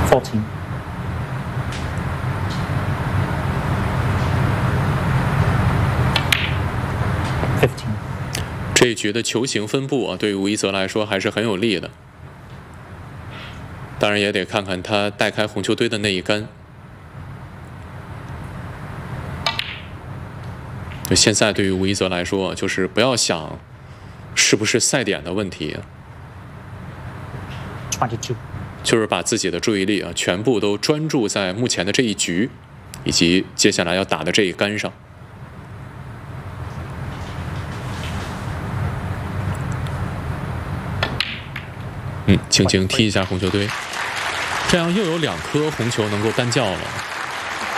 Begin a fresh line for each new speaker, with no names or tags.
14. 15.
这一局的球形分布啊，对于吴一泽来说还是很有利的。当然也得看看他带开红球堆的那一杆。就现在对于吴一泽来说，就是不要想是不是赛点的问题，
22.
就是把自己的注意力啊全部都专注在目前的这一局，以及接下来要打的这一杆上。轻轻踢一下红球堆，这样又有2颗红球能够单叫了。